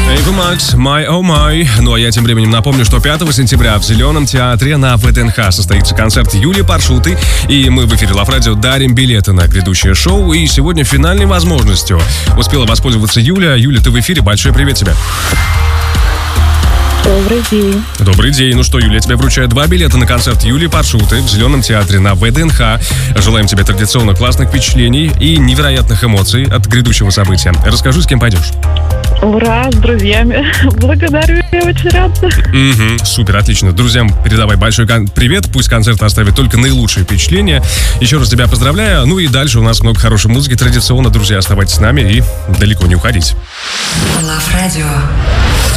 Эйва Макс, My Oh My. Ну а я тем временем напомню, что 5 сентября в Зеленом театре на ВДНХ состоится концерт Юлии Паршуты. И мы в эфире Love Radio дарим билеты на грядущее шоу. И сегодня финальной возможностью успела воспользоваться Юля. Юля, ты в эфире. Большой привет тебе. Добрый день. Добрый день. Ну что, Юля, я тебе вручаю 2 билета на концерт Юлии Паршуты в Зеленом театре на ВДНХ. Желаем тебе традиционно классных впечатлений и невероятных эмоций от грядущего события. Расскажи, с кем пойдешь. Ура, с друзьями. Благодарю, я очень рада. Супер, отлично. Друзьям передавай большой привет. Пусть концерт оставит только наилучшие впечатления. Еще раз тебя поздравляю. Ну и дальше у нас много хорошей музыки. Традиционно, друзья, оставайтесь с нами и далеко не уходите. Love Radio.